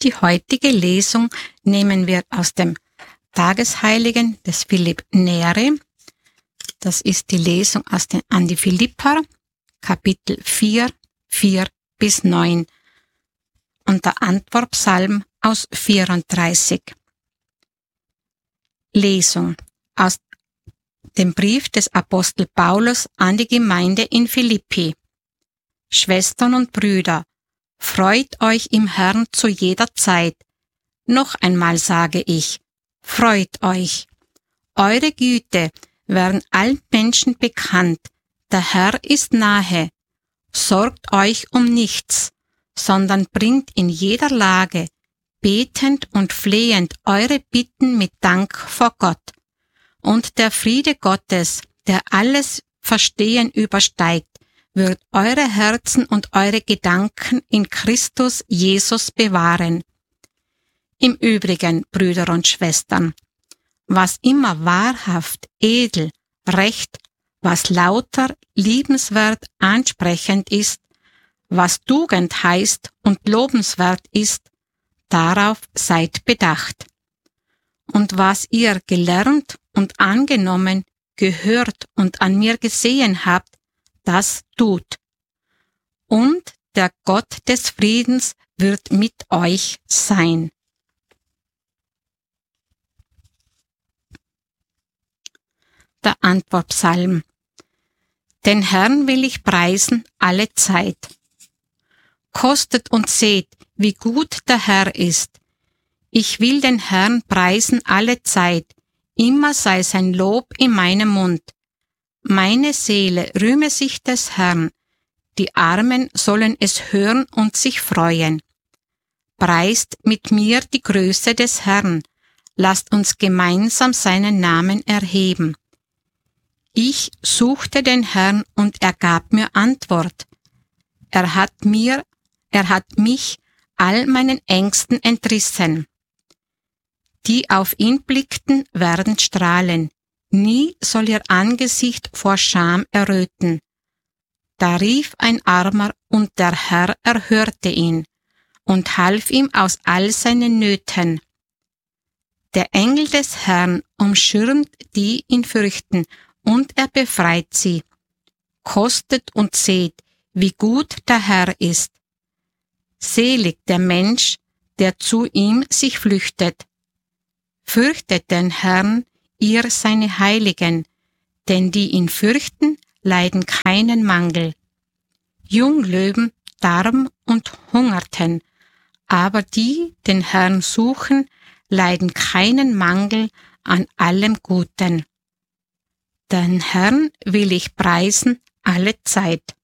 Die heutige Lesung nehmen wir aus dem Tagesheiligen des Philipp Neri. Das ist die Lesung an die Philipper, Kapitel 4, 4-9 und der Antwortpsalm aus 34. Lesung aus dem Brief des Apostel Paulus an die Gemeinde in Philippi. Schwestern und Brüder, freut euch im Herrn zu jeder Zeit. Noch einmal sage ich, freut euch. Eure Güte werden allen Menschen bekannt. Der Herr ist nahe. Sorgt euch um nichts, sondern bringt in jeder Lage, betend und flehend eure Bitten mit Dank vor Gott. Und der Friede Gottes, der alles Verstehen übersteigt, wird eure Herzen und eure Gedanken in Christus Jesus bewahren. Im Übrigen, Brüder und Schwestern, was immer wahrhaft, edel, recht, was lauter, liebenswert, ansprechend ist, was Tugend heißt und lobenswert ist, darauf seid bedacht. Und was ihr gelernt und angenommen, gehört und an mir gesehen habt, das tut. Und der Gott des Friedens wird mit euch sein. Der Antwortpsalm. Den Herrn will ich preisen alle Zeit. Kostet und seht, wie gut der Herr ist. Ich will den Herrn preisen alle Zeit, immer sei sein Lob in meinem Mund. Meine Seele rühme sich des Herrn, die Armen sollen es hören und sich freuen. Preist mit mir die Größe des Herrn, lasst uns gemeinsam seinen Namen erheben. Ich suchte den Herrn und er gab mir Antwort. Er hat mich all meinen Ängsten entrissen. Die auf ihn blickten, werden strahlen. Nie soll ihr Angesicht vor Scham erröten. Da rief ein Armer, und der Herr erhörte ihn und half ihm aus all seinen Nöten. Der Engel des Herrn umschirmt die ihn fürchten, und er befreit sie. Kostet und seht, wie gut der Herr ist. Selig der Mensch, der zu ihm sich flüchtet. Fürchtet den Herrn, ihr seine Heiligen, denn die ihn fürchten, leiden keinen Mangel. Junglöwen darm und hungerten, aber die den Herrn suchen, leiden keinen Mangel an allem Guten. Den Herrn will ich preisen alle Zeit.